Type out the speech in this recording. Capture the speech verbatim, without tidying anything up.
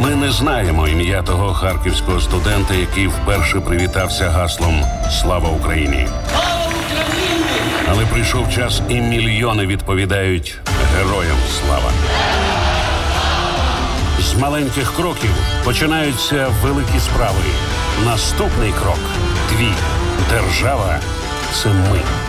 Ми не знаємо ім'я того харківського студента, який вперше привітався гаслом «Слава Україні!». Але прийшов час, і мільйони відповідають «Героям слава!». З маленьких кроків починаються великі справи. Наступний крок – твій. Держава – це ми.